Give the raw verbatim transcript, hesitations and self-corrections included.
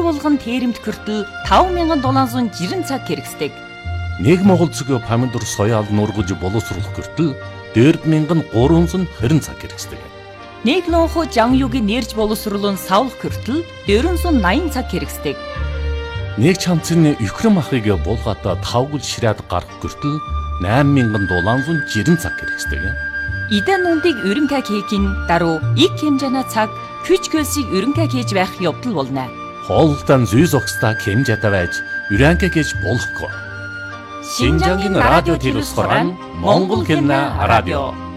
болгон тээремд хүртэл таван мянган долоон зуун жирэн цаг хэрэгсдэг. Нэг Монгол цэгээ помидор соёал нургаж боловсруулах хүртэл дөрв мянган гурван зуун хорин цаг хэрэгсдэг. Нэг лонхо жангюгийн нэрж боловсруулан савлах хүртэл дөрвөн зуун наян цаг хэрэгсдэг. Нэг чамцны өхрөм ахыг булгата тавгал ширээд гарах хүртэл найман мянган долоон зуун жирэн цаг хэрэгсдэг. Идэн нундыг өрөнгө хийхин даруй их хэмжээний цаг хүч хөлсийг өрөнгө хийж байх явдал болно. Хоолтон зүй зогсдаа хэмжээтэй байж өрөнгө хийж болохгүй. Шинжангийн радио телевиз хорон Монгол хэлний радио